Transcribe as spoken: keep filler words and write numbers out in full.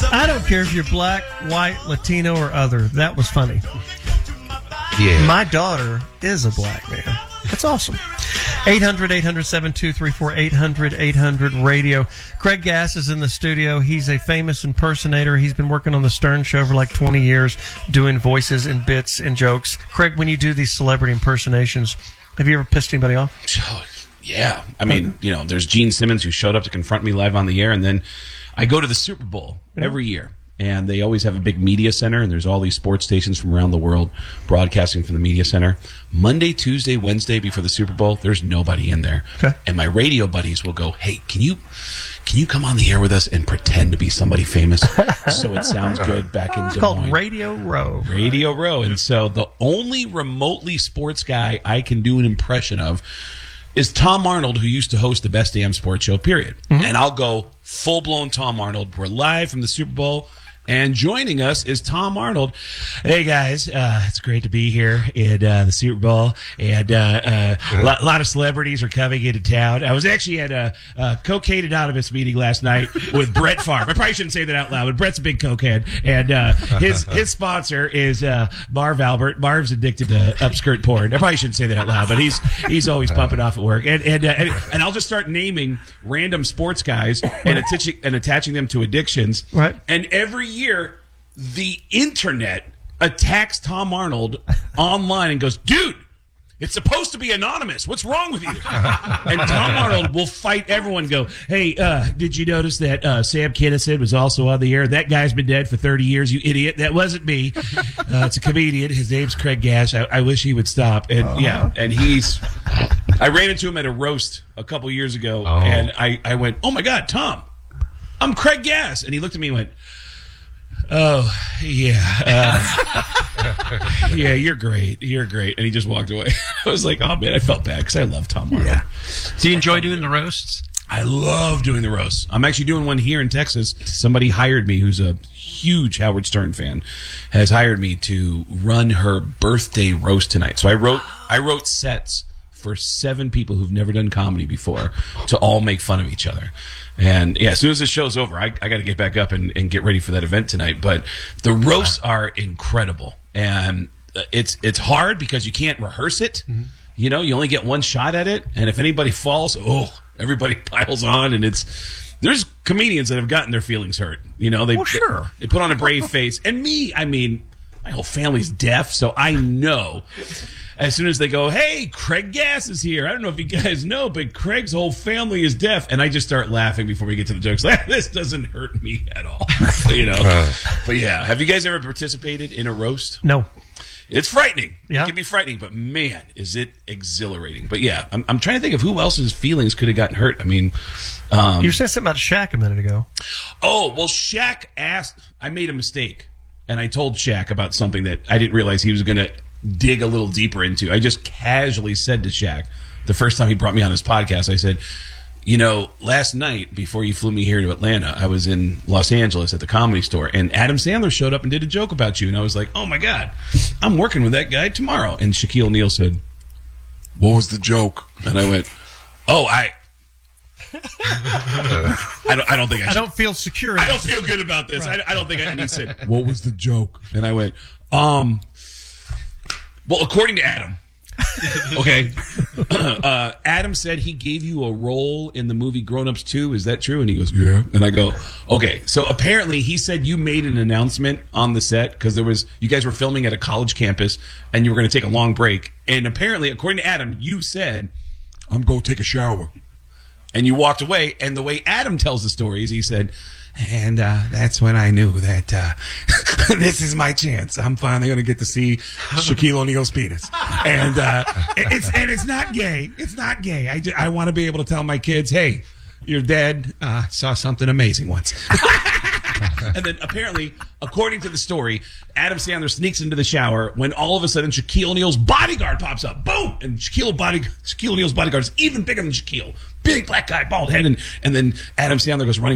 I don't care if you're black, white, Latino, or other. That was funny. Yeah. My daughter is a black man. That's awesome. eight hundred, eight hundred, seven two three four, eight hundred, eight hundred radio. Craig Gass is in the studio. He's a famous impersonator. He's been working on the Stern Show for like twenty years, doing voices and bits and jokes. Craig, when you do these celebrity impersonations, have you ever pissed anybody off? Oh, yeah. I mean, you know, there's Gene Simmons who showed up to confront me live on the air, and then I go to the Super Bowl every year. And they always have a big media center, and there's all these sports stations from around the world broadcasting from the media center. Monday, Tuesday, Wednesday before the Super Bowl, there's nobody in there. Okay. And my radio buddies will go, hey, can you can you come on the air with us and pretend to be somebody famous so it sounds good back in Des Moines? It's called Radio Row. Radio Row. And so the only remotely sports guy I can do an impression of is Tom Arnold, who used to host the Best Damn Sports Show, period. Mm-hmm. And I'll go full-blown Tom Arnold. We're live from the Super Bowl. And joining us is Tom Arnold. Hey, guys. Uh, it's great to be here in uh, the Super Bowl. And uh, uh, a lot, lot of celebrities are coming into town. I was actually at a, a Cocaine Anonymous meeting last night with Brett Favre. I probably shouldn't say that out loud, but Brett's a big cokehead. And uh, his his sponsor is uh, Marv Albert. Marv's addicted to upskirt porn. I probably shouldn't say that out loud, but he's he's always pumping off at work. And and, uh, and, and I'll just start naming random sports guys and attaching, and attaching them to addictions. Right. And every year, year, the internet attacks Tom Arnold online and goes, dude, it's supposed to be anonymous. What's wrong with you? And Tom Arnold will fight everyone and go, hey, uh, did you notice that uh, Sam Kinison was also on the air? That guy's been dead for thirty years, you idiot. That wasn't me. Uh, it's a comedian. His name's Craig Gass. I, I wish he would stop. And uh-huh. yeah, and he's... I ran into him at a roast a couple years ago, oh. and I, I went, oh, my God, Tom, I'm Craig Gass. And he looked at me and went, oh, yeah. Uh, yeah, you're great. You're great. And he just walked away. I was like, oh, man, I felt bad because I love Tom Arnold. Yeah. Do you enjoy doing the roasts? I love doing the roasts. I'm actually doing one here in Texas. Somebody hired me who's a huge Howard Stern fan, has hired me to run her birthday roast tonight. So I wrote I wrote sets for seven people who've never done comedy before to all make fun of each other. And yeah, as soon as this show's over, I, I got to get back up and, and get ready for that event tonight. But the roasts are incredible. And it's it's hard because you can't rehearse it. Mm-hmm. You know, you only get one shot at it. And if anybody falls, oh, everybody piles on. And it's, there's comedians that have gotten their feelings hurt. You know, they, well, sure. they, they put on a brave face. And me, I mean, my whole family's deaf. So I know as soon as they go, hey, Craig Gass is here. I don't know if you guys know, but Craig's whole family is deaf. And I just start laughing before we get to the jokes. Like, this doesn't hurt me at all. You know? Uh, but yeah, have you guys ever participated in a roast? No. It's frightening. Yeah. It can be frightening, but man, is it exhilarating. But yeah, I'm, I'm trying to think of who else's feelings could have gotten hurt. I mean, um, you said something about Shaq a minute ago. Oh, well, Shaq asked, I made a mistake. And I told Shaq about something that I didn't realize he was going to dig a little deeper into. I just casually said to Shaq, the first time he brought me on his podcast, I said, you know, last night before you flew me here to Atlanta, I was in Los Angeles at the Comedy Store, and Adam Sandler showed up and did a joke about you. And I was like, oh, my God, I'm working with that guy tomorrow. And Shaquille O'Neal said, what was the joke? And I went, oh, I... I don't. I don't think I. I don't feel secure. I don't feel good about this. Right. I, I don't think I. And he said, "What was the joke?" And I went, "Um, well, according to Adam, okay, uh, Adam said he gave you a role in the movie Grown Ups two. Is that true?" And he goes, "Yeah." And I go, "Okay." So apparently, he said you made an announcement on the set because there was you guys were filming at a college campus and you were going to take a long break. And apparently, according to Adam, you said, "I'm going to take a shower." And you walked away, and the way Adam tells the story is he said, and uh, that's when I knew that uh, this is my chance. I'm finally going to get to see Shaquille O'Neal's penis. And uh, it's and it's not gay. It's not gay. I, I want to be able to tell my kids, hey, your dad uh, saw something amazing once. And then apparently, according to the story, Adam Sandler sneaks into the shower when all of a sudden Shaquille O'Neal's bodyguard pops up. Boom! And Shaquille, body, Shaquille O'Neal's bodyguard is even bigger than Shaquille. Big black guy, bald head. And, and then Adam Sandler goes running